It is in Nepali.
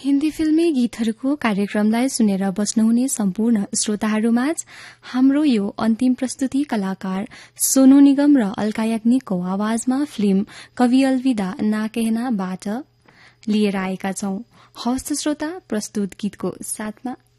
हिन्दी फिल्मी गीतहरूको कार्यक्रमलाई सुनेर बस्नुहुने सम्पूर्ण श्रोताहरूमाझ हाम्रो यो अन्तिम प्रस्तुति कलाकार सोनू निगम र अल्का याग्निकको आवाजमा फिल्म कवि अलविदा ना कहनाबाट लिएर आएका छौं। हवस् श्रोता, प्रस्तुत गीतको साथमा